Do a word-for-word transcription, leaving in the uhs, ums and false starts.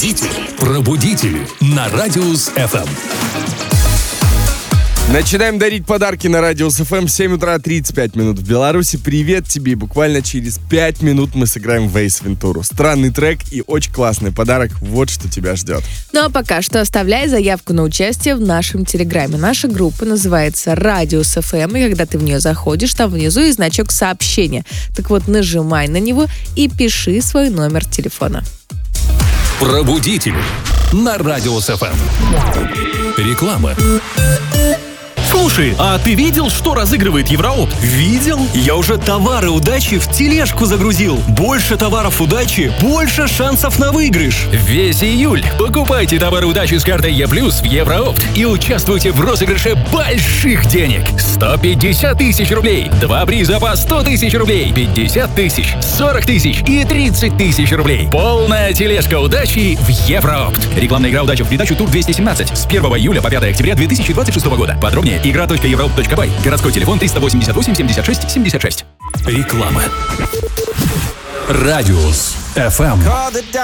Пробудители. Пробудители на Радиус эф эм. Начинаем дарить подарки на Радиус эф эм. семь утра тридцать пять минут в Беларуси. Привет тебе. И буквально через пять минут мы сыграем в Эйс Вентуру. Странный трек и очень классный подарок. Вот что тебя ждет. Ну а пока что оставляй заявку на участие в нашем телеграме. Наша группа называется Радиус эф эм. И когда ты в нее заходишь, там внизу есть значок сообщения. Так вот, нажимай на него и пиши свой номер телефона. Пробудители на Радиус эф эм. Реклама. Слушай, а ты видел, что разыгрывает Евроопт? Видел? Я уже товары удачи в тележку загрузил. Больше товаров удачи, больше шансов на выигрыш. Весь июль покупайте товары удачи с картой Е плюс в Евроопт и участвуйте в розыгрыше больших денег. сто пятьдесят тысяч рублей, два приза по сто тысяч рублей, пятьдесят тысяч, сорок тысяч и тридцать тысяч рублей. Полная тележка удачи в Евроопт. Рекламная игра «Удача в придачу» тур двести семнадцать с первого июля по пятое октября две тысячи двадцать шестого года. Подробнее игра точка евроопт точка бай. Городской телефон триста восемьдесят восемь семьдесят шесть семьдесят шесть. Реклама. Радиус эф эм.